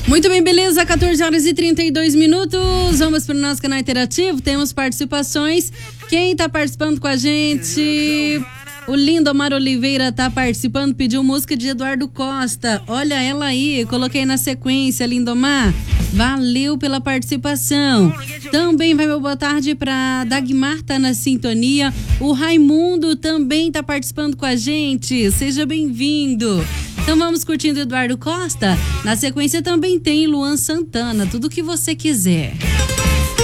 Muito bem, beleza, 14 horas e 32 minutos. Vamos para o nosso canal interativo. Temos participações. Quem está participando com a gente? O lindo Omar Oliveira está participando, pediu música de Eduardo Costa. Olha ela aí, coloquei na sequência, lindo Omar. Valeu pela participação. Também vai meu boa tarde para Dagmar, tá na sintonia. O Raimundo também está participando com a gente. Seja bem-vindo. Então vamos curtindo Eduardo Costa. Na sequência também tem Luan Santana, tudo que você quiser.